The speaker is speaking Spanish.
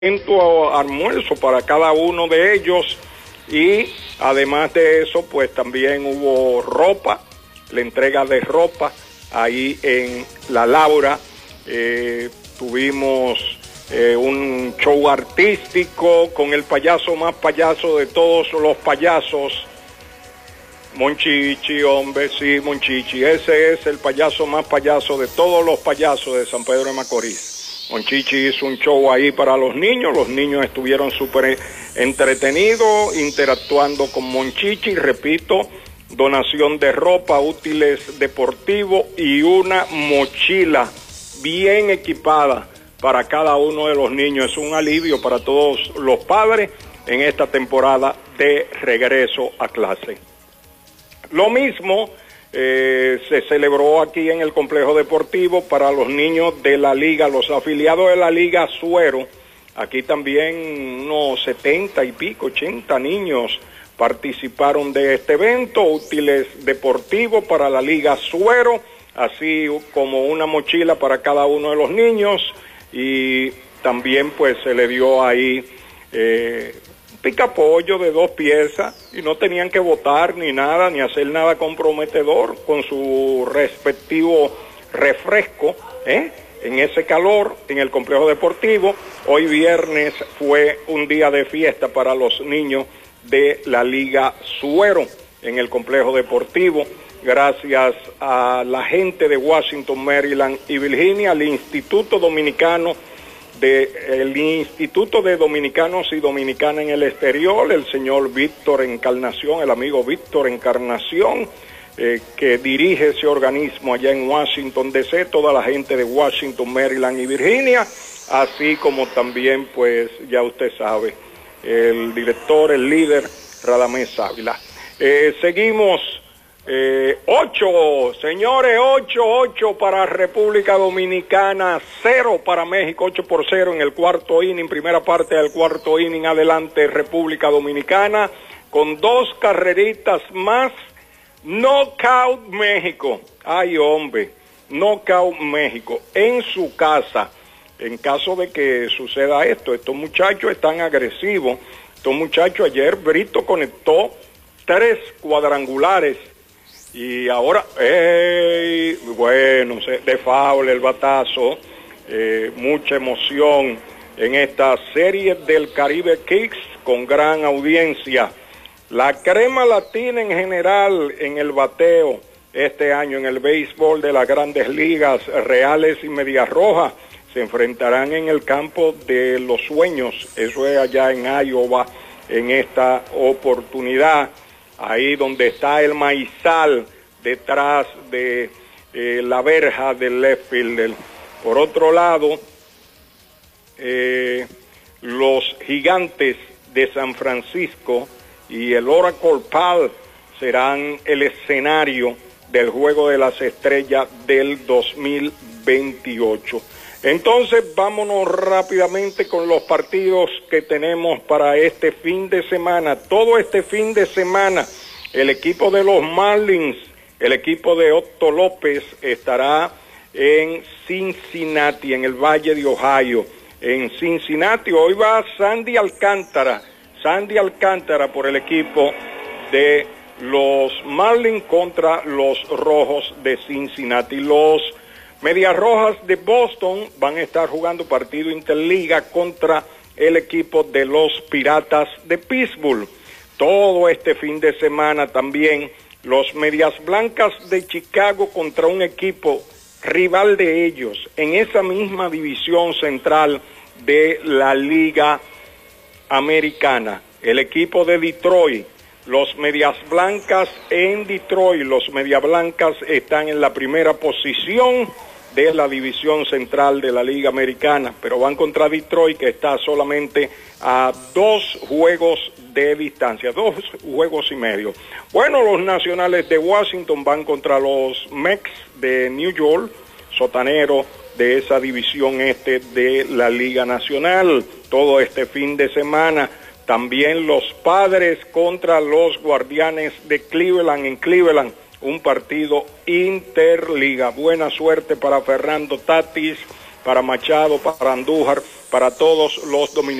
almuerzo para cada uno de ellos, y además de eso pues también hubo ropa, la entrega de ropa ahí en La Laura. Tuvimos un show artístico con el payaso más payaso de todos los payasos, Monchichi, hombre, sí, Monchichi, ese es el payaso más payaso de todos los payasos de San Pedro de Macorís. Monchichi hizo un show ahí para los niños estuvieron súper entretenidos, interactuando con Monchichi, repito, donación de ropa, útiles deportivos y una mochila bien equipada para cada uno de los niños. Es un alivio para todos los padres en esta temporada de regreso a clase. Lo mismo se celebró aquí en el complejo deportivo para los niños de la liga, los afiliados de la liga Suero. Aquí también unos 70 y pico, 80 niños participaron de este evento, útiles deportivos para la liga Suero, así como una mochila para cada uno de los niños, y también pues se le dio ahí picapollo de 2 piezas, y no tenían que votar ni nada, ni hacer nada comprometedor, con su respectivo refresco, en ese calor, en el complejo deportivo. Hoy viernes fue un día de fiesta para los niños de la Liga Suero en el complejo deportivo, gracias a la gente de Washington, Maryland y Virginia, al Instituto Dominicano el Instituto de Dominicanos y Dominicanas en el Exterior, el señor Víctor Encarnación, el amigo Víctor Encarnación, que dirige ese organismo allá en Washington DC, toda la gente de Washington, Maryland y Virginia, así como también, pues, ya usted sabe, el director, el líder, Radamés Ávila. Seguimos. 8, señores, 8 para República Dominicana, 0 para México, 8-0 en el cuarto inning, primera parte del cuarto inning. Adelante República Dominicana con 2 carreritas más. Knockout México. Ay, hombre, knockout México en su casa. En caso de que suceda esto, estos muchachos están agresivos. Estos muchachos, ayer Brito conectó 3 cuadrangulares. Y ahora, bueno, de foul el batazo, mucha emoción en esta serie del Caribe Kicks con gran audiencia. La crema latina en general en el bateo este año en el béisbol de las grandes ligas, Reales y Medias Rojas se enfrentarán en el campo de los sueños, eso es allá en Iowa, en esta oportunidad. Ahí donde está el maizal, detrás de la verja del left fielder. Por otro lado, los Gigantes de San Francisco y el Oracle Park serán el escenario del Juego de las Estrellas del 2028. Entonces, vámonos rápidamente con los partidos que tenemos para este fin de semana. Todo este fin de semana, el equipo de los Marlins, el equipo de Otto López, estará en Cincinnati, en el Valle de Ohio. En Cincinnati, hoy va Sandy Alcántara por el equipo de los Marlins contra los Rojos de Cincinnati. Los Medias Rojas de Boston van a estar jugando partido interliga contra el equipo de los Piratas de Pittsburgh. Todo este fin de semana también los Medias Blancas de Chicago contra un equipo rival de ellos en esa misma división central de la Liga Americana. El equipo de Detroit, los Medias Blancas en Detroit, los Medias Blancas están en la primera posición de la división central de la Liga Americana, pero van contra Detroit, que está solamente a 2 juegos de distancia, 2 juegos y medio. Bueno, los Nacionales de Washington van contra los Mets de New York, sotanero de esa división este de la Liga Nacional. Todo este fin de semana, también los Padres contra los Guardianes de Cleveland en Cleveland, un partido interliga. Buena suerte para Fernando Tatis para Machado, para Andújar, para todos los dominicanos.